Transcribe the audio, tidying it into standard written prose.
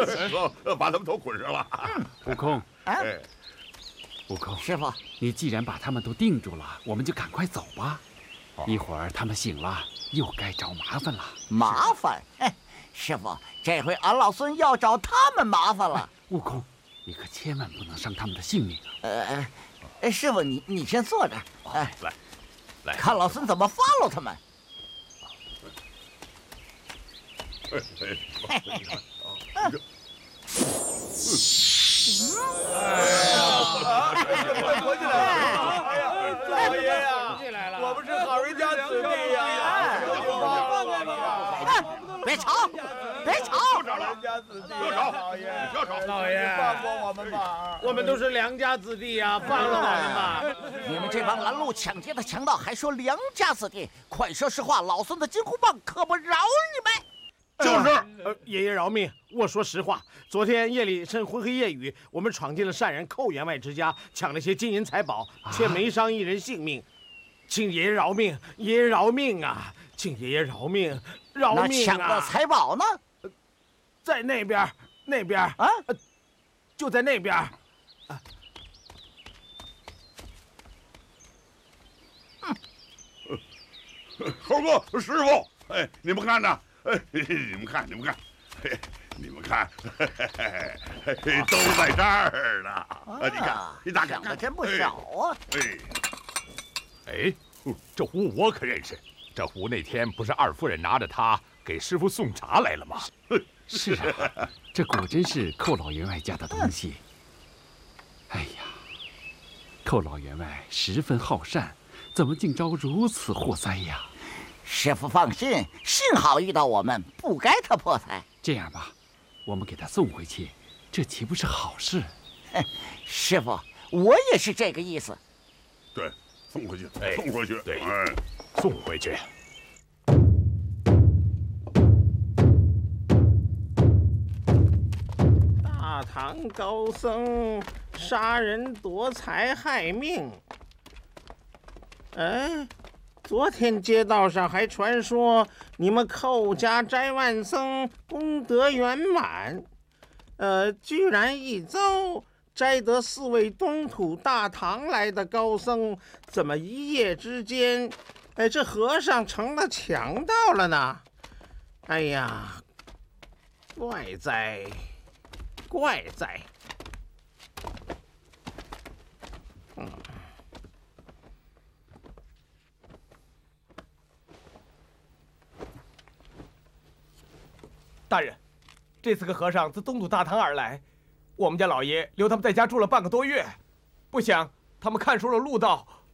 把他们都捆上了。 悟空， 哎， 悟空， 师傅， 你既然把他们都定住了，我们就赶快走吧。一会儿他们醒了，又该找麻烦了。 麻烦？师傅，这回俺老孙要找他们麻烦了。 悟空，你可千万不能伤他们的性命啊！师傅，你先坐着。 来， 看老孙怎么follow他们。 回去了！哎呀，老爷呀，我们是好人家子弟呀！ 别吵！别吵！ 良家子弟，老爷， 老爷， 放过我们吧！ 我们都是良家子弟呀，放了我们吧！ 你们这帮拦路抢劫的强盗，还说良家子弟？快说实话，老孙的金箍棒可不饶你们！ 就是，爷爷饶命！我说实话，昨天夜里趁昏黑夜雨，我们闯进了善人寇员外之家，抢了些金银财宝，却没伤一人性命。请爷爷饶命！爷爷饶命啊！请爷爷饶命！饶命啊！ 那抢的财宝呢？ 在那边，啊，就在那边。 猴哥，师傅，哎，你们看呐，哎，你们看，都在这儿呢。你看，你大抢的真不少啊！ 哎，这壶我可认识，这壶那天不是二夫人拿着它给师傅送茶来了吗？ 是啊，这果真是寇老员外家的东西。哎呀，寇老员外十分好善，怎么竟遭如此祸灾呀？ 师傅放心，幸好遇到我们，不该他破财。 这样吧，我们给他送回去，这岂不是好事？ 师傅，我也是这个意思。 对，送回去，送回去， 对，送回去。 大唐高僧杀人夺财害命。哎，昨天街道上还传说你们寇家斋万僧功德圆满，居然一遭摘得4位东土大唐来的高僧，怎么一夜之间，这和尚成了强盗了呢？哎呀，怪哉！怪哉！ 大人，这4个和尚自东土大唐而来，我们家老爷留他们在家住了半个多月，不想他们看出了路道，